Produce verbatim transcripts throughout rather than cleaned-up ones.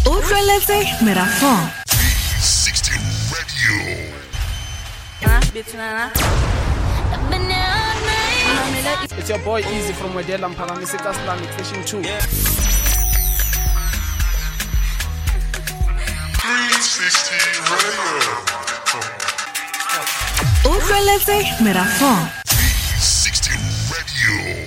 Utlweletse Merafong sixty Radio. It's your boy Easy from Wedela Mphalamiseka Islamic Station two. three sixty Radio. Utlweletse Merafong sixty Radio.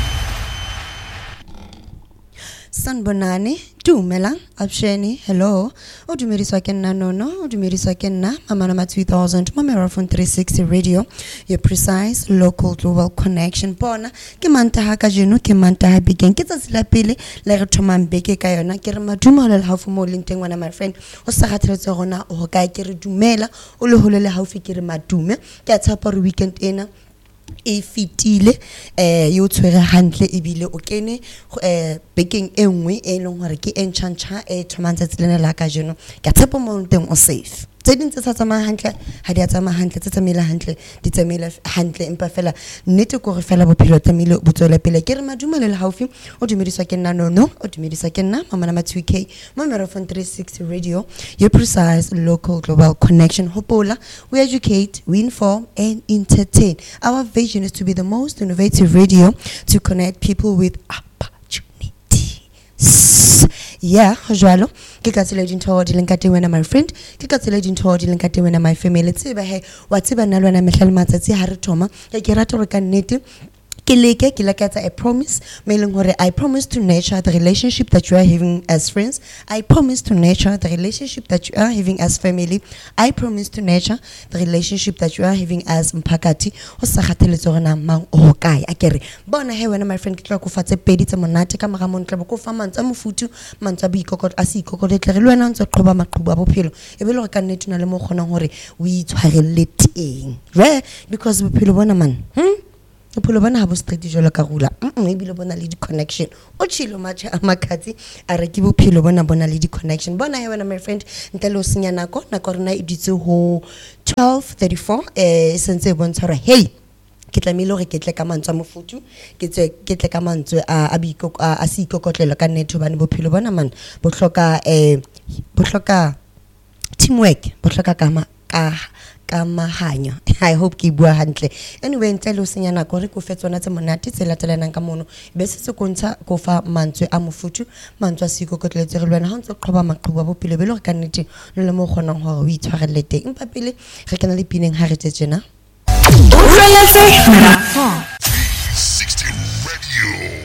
Sanbonani, Dumela, Absheni, hello. Odumediswa ke nna nono, odumediswa ke nna Mama two thousand, Merafong three sixty Radio, your precise local global connection. Bona, ke mantaha ka jeno, ke mantaha bigeng, ke tsatsi la pele le re thomang beke ka yona, ke re maduma le haufu mo leng teng wana my friend. O sa gatlhetse gona o ka ke re dumela, o le hole le haufi ke re madume. Ke a tshepa re weekend ena e fitile eh yo tshwere hantle e bile o kene eh bekeng e nngwe e leng hore ke enchancha e thomantse tselena la ka jeno ke tshepo mo nteng o safe tse ding tse tsamaya hantle ha di tsamaya hantle tse tsamela hantle di tsamela hantle empa fela nnete go re fela bophelo tsamile bo tswela pele ke re madumela le haufi o dumediswa ke nna nono o dumediswa ke nna Mama Nama two K mo Merafong three sixty Radio, your precise local global connection. Hopola, we educate, we inform and entertain. Our vision is to be the most innovative radio to connect people with opportunity. Yeah, jwalo ke ka tsela dintho di leng ka teng wena my friend, ke ka tsela dintho di leng ka teng wena my family. Tseba he wa tseba nna lwana mehlale matsatsi ha re thoma ke ke rata re ka nnete ke leke ke lakatsa a promise mailing hore I promise to nurture the relationship that you are having as friends. I promise to nurture the relationship that you are having as family. I promise to nurture the relationship that you are having as mphakati. Ho sa kgatheletse gore na mang o kae akere bona he wena my friend ke tla go fatse pedi tse monate ka maga mo ntla go fa mantsa mofutu mantsa boikokot a se ikokot tle re le wena ntse qoba maqhubu a bophelo e be le gore ka nnete na le mo kgonang hore o itshwarelle teng re because bophelo bona man hm bophelo bona ha bo straight jolo ka rula mm ebile bona le di connection o chilo matcha amakati a re ke bophelo bona bona le di connection bona he wena my friend ntele o senya nako nako rena e ditse ho twelve thirty-four eh sentse bontsha re hey ke tlamile hore ke tle ka mantswe mofutu ke tswe ke tle ka mantswe a abiko a se ikokotlelo ka netho bane bophelo bona man bo hloka eh bo hloka teamwork bo hloka kama ka kamahanyo. I hope ke bua hantle anyway ntele o senya nako re go fetsona tse monate tse latelanang ka mono be se se kontsha go fa mantswe a mofutu mantswe a siko kotletse re lwana ha ntse qoba maqhubu a bophelo be le gore ka nnete le le mo kgonang hore o itshwarelle teng empa pele re kana le pineng ha re tsetsena Utlweletse Merafong sixty Radio.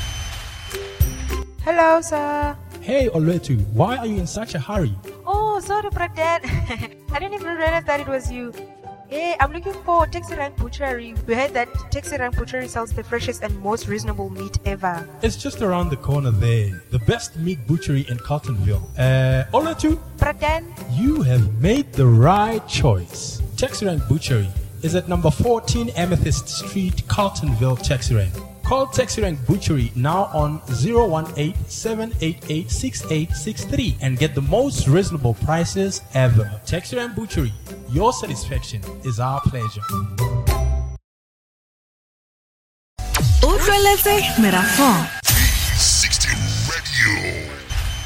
Hello, sir. Hey, Oletu, why are you in such a hurry? Oh, sorry, Brad. I didn't even realize that it was you. Hey, I'm looking for Taxi Rank Butchery. We heard that Taxi Rank Butchery sells the freshest and most reasonable meat ever. It's just around the corner there. The best meat butchery in Carltonville. Uh, Oletu, Brad, you have made the right choice. Taxi Rank Butchery is at number fourteen Amethyst Street, Carltonville, Taxi Rank. Call Taxi Rank Butchery now on zero one eight, seven eight eight, six eight six three and get the most reasonable prices ever. Taxi Rank Butchery, your satisfaction is our pleasure. Utlweletse Merafong